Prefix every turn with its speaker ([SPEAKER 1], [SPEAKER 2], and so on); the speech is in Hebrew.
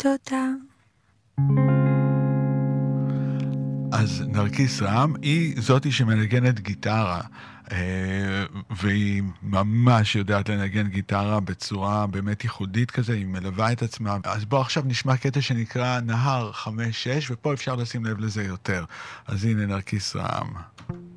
[SPEAKER 1] תודה.
[SPEAKER 2] אז נרקיס רם היא זאתי שמנגנת גיטרה, והיא ממש יודעת לנגן גיטרה בצורה באמת ייחודית כזה, היא מלווה את עצמה. אז בואו עכשיו נשמע קטע שנקרא נהר 5-6, ופה אפשר לשים לב לזה יותר. אז הנה נרקיס רם.